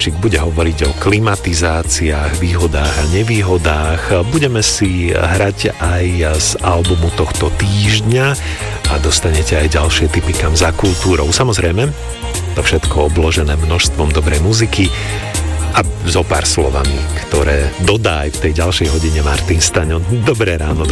Kováčik bude hovoriť o klimatizáciách, výhodách a nevýhodách. Budeme si hrať aj z albumu tohto týždňa a dostanete aj ďalšie tipy kam za kultúrou. Samozrejme, to všetko obložené množstvom dobrej muziky a zo pár slovami, ktoré dodá aj v tej ďalšej hodine Martin Staňo. Dobré ráno.